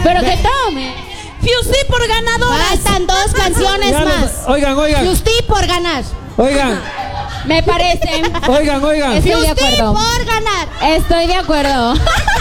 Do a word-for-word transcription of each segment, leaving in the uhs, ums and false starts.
Pero que tome. Fiusti por ganadora. Faltan dos canciones Ya más. los- Oigan, oigan. Fiusti por ganar. Oigan, Me parece. oigan, oigan. Estoy de Fiusti acuerdo. por ganar. Estoy de acuerdo.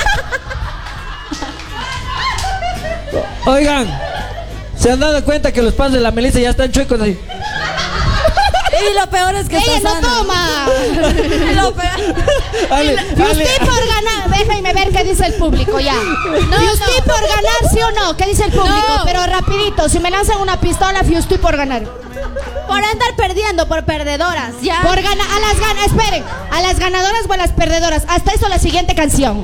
Oigan. ¿Se han dado cuenta que los padres de la Melissa ya están chuecos ahí? Y lo peor es que Ella está no sana. toma. Lo peor. Ale, Fiusti Ale. por ganar. Déjenme ver qué dice el público ya. Fiusti por ganar, ¿sí o no? ¿Qué dice el público? No. Pero rapidito, si me lanzan una pistola, Fiusti por ganar. Por andar perdiendo, por perdedoras. Ya. Por ganar, a las ganas, esperen, a las ganadoras o a las perdedoras. Hasta eso la siguiente canción.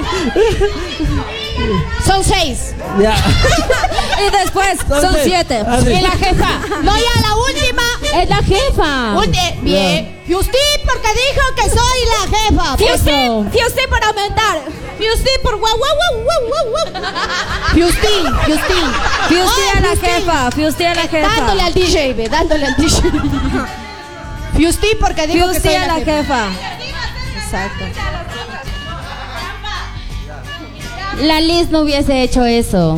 Son seis. Ya. Y después son Entonces, siete. Adri. Y la jefa. No, ya la última. Es la jefa. Ulti- bien. Fiusti porque dijo que soy la jefa. Fiusti, Eso. Fiusti por aumentar. Fiusti por guau guau guau guau guau. Fiusti, Fiusti. Fiusti Ay, a la Fiusti. jefa, Fiusti a la jefa. Dándole al D J, ve, dándole al D J. Fiusti porque dijo que Fiusti soy a la la jefa. jefa. Exacto. La Liz no hubiese hecho eso.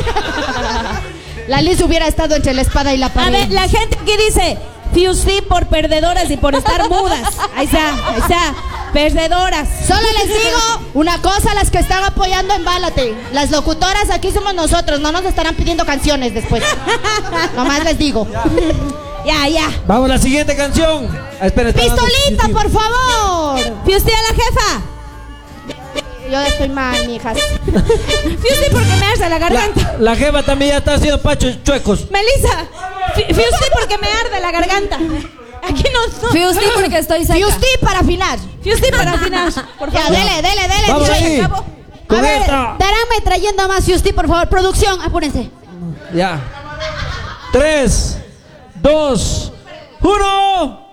La Liz hubiera estado entre la espada y la A pared. ver, la gente aquí dice Fiusti por perdedoras y por estar mudas. Ahí está, ahí está. Perdedoras. Solo les digo una cosa a las que están apoyando en Bálate. Las locutoras aquí somos nosotros, no nos estarán pidiendo canciones después. Nomás les digo. Ya, ya. Vamos a la siguiente canción. Ah, espera, está dando- ¡Pistolita, por favor! Fiusti a la jefa. Yo estoy mal, mijas. Fiusti porque me arde la garganta. La, la jefa también ya está haciendo pachos chuecos. Melissa. Fi- Fiusti porque me arde la garganta. Aquí no. no. Fiusti porque estoy seca. Fiusti para afinar. Fiusti para afinar. Por Ya, favor. dele, dele, dele. Vamos D J. ahí. acabo. Con A ver, esta. daráme trayendo más Fiusti, por favor. Producción, apúrense. Ya. Tres, dos, uno.